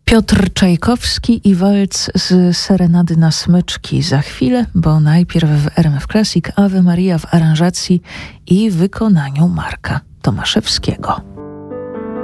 Piotr Czajkowski i walc z Serenady na smyczki za chwilę, bo najpierw w RMF Classic Ave Maria w aranżacji i wykonaniu Marka Tomaszewskiego.